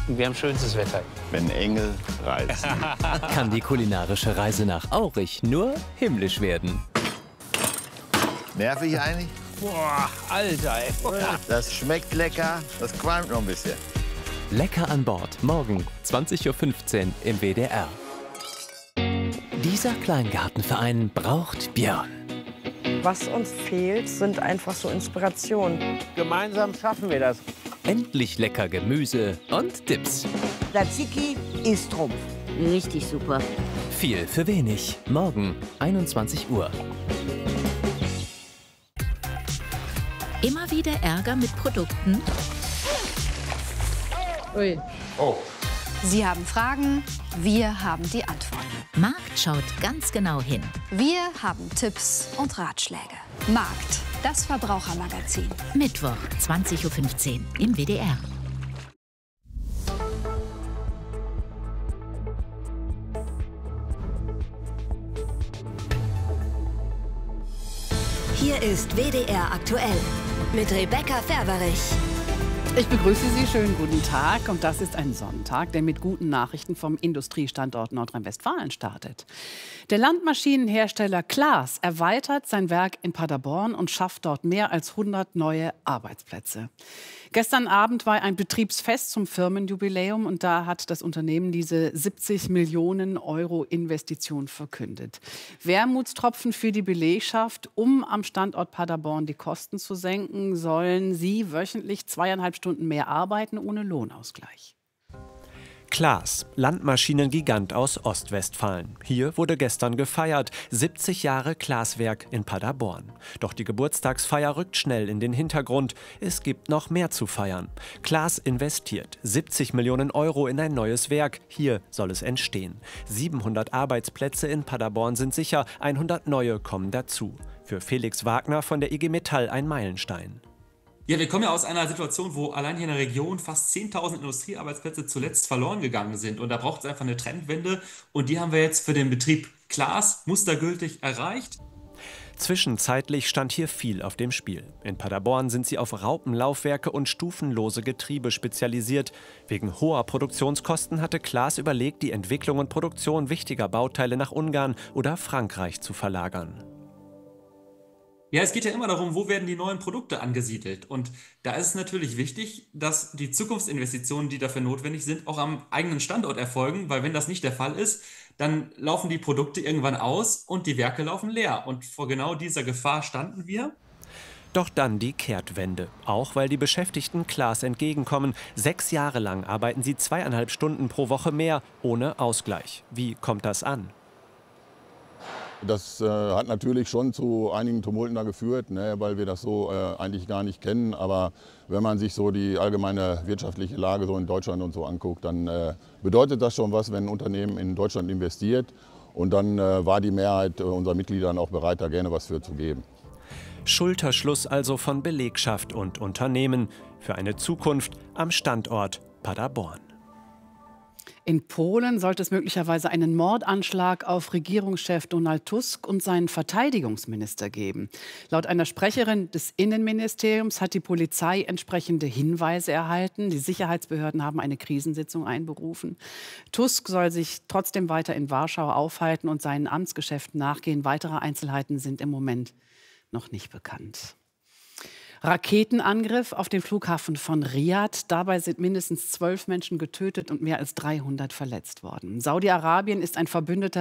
Wir haben schönstes Wetter. Wenn Engel reisen. Kann die kulinarische Reise nach Aurich nur himmlisch werden. Nervig eigentlich? Boah, Alter, ey. Das schmeckt lecker, das qualmt noch ein bisschen. Lecker an Bord, morgen 20:15 Uhr im WDR. Dieser Kleingartenverein braucht Björn. Was uns fehlt, sind einfach so Inspirationen. Gemeinsam schaffen wir das. Endlich lecker Gemüse und Dips. Tzatziki ist Trumpf. Richtig super. Viel für wenig. Morgen 21 Uhr. Immer wieder Ärger mit Produkten? Ui. Oh. Sie haben Fragen, wir haben die Antworten. Markt schaut ganz genau hin. Wir haben Tipps und Ratschläge. Markt, das Verbrauchermagazin. Mittwoch, 20:15 Uhr im WDR. Hier ist WDR aktuell mit Rebecca Ferberich. Ich begrüße Sie, schönen guten Tag. Und das ist ein Sonntag, der mit guten Nachrichten vom Industriestandort Nordrhein-Westfalen startet. Der Landmaschinenhersteller Claas erweitert sein Werk in Paderborn und schafft dort mehr als 100 neue Arbeitsplätze. Gestern Abend war ein Betriebsfest zum Firmenjubiläum und da hat das Unternehmen diese 70 Millionen Euro Investition verkündet. Wermutstropfen für die Belegschaft, um am Standort Paderborn die Kosten zu senken, sollen sie wöchentlich 2,5 Stunden mehr arbeiten ohne Lohnausgleich. Claas, Landmaschinengigant aus Ostwestfalen. Hier wurde gestern gefeiert. 70 Jahre Claas-Werk in Paderborn. Doch die Geburtstagsfeier rückt schnell in den Hintergrund. Es gibt noch mehr zu feiern. Claas investiert 70 Millionen Euro in ein neues Werk. Hier soll es entstehen. 700 Arbeitsplätze in Paderborn sind sicher. 100 neue kommen dazu. Für Felix Wagner von der IG Metall ein Meilenstein. Ja, wir kommen ja aus einer Situation, wo allein hier in der Region fast 10.000 Industriearbeitsplätze zuletzt verloren gegangen sind. Und da braucht es einfach eine Trendwende. Und die haben wir jetzt für den Betrieb Claas mustergültig erreicht. Zwischenzeitlich stand hier viel auf dem Spiel. In Paderborn sind sie auf Raupenlaufwerke und stufenlose Getriebe spezialisiert. Wegen hoher Produktionskosten hatte Claas überlegt, die Entwicklung und Produktion wichtiger Bauteile nach Ungarn oder Frankreich zu verlagern. Ja, es geht ja immer darum, wo werden die neuen Produkte angesiedelt. Und da ist es natürlich wichtig, dass die Zukunftsinvestitionen, die dafür notwendig sind, auch am eigenen Standort erfolgen. Weil wenn das nicht der Fall ist, dann laufen die Produkte irgendwann aus und die Werke laufen leer. Und vor genau dieser Gefahr standen wir. Doch dann die Kehrtwende. Auch weil die Beschäftigten Claas entgegenkommen. 6 Jahre lang arbeiten sie 2,5 Stunden pro Woche mehr, ohne Ausgleich. Wie kommt das an? Das hat natürlich schon zu einigen Tumulten da geführt, ne, weil wir das so eigentlich gar nicht kennen. Aber wenn man sich so die allgemeine wirtschaftliche Lage so in Deutschland und so anguckt, dann bedeutet das schon was, wenn ein Unternehmen in Deutschland investiert. Und dann war die Mehrheit unserer Mitglieder auch bereit, da gerne was für zu geben. Schulterschluss also von Belegschaft und Unternehmen für eine Zukunft am Standort Paderborn. In Polen sollte es möglicherweise einen Mordanschlag auf Regierungschef Donald Tusk und seinen Verteidigungsminister geben. Laut einer Sprecherin des Innenministeriums hat die Polizei entsprechende Hinweise erhalten. Die Sicherheitsbehörden haben eine Krisensitzung einberufen. Tusk soll sich trotzdem weiter in Warschau aufhalten und seinen Amtsgeschäften nachgehen. Weitere Einzelheiten sind im Moment noch nicht bekannt. Raketenangriff auf den Flughafen von Riad. Dabei sind mindestens 12 Menschen getötet und mehr als 300 verletzt worden. Saudi-Arabien ist ein Verbündeter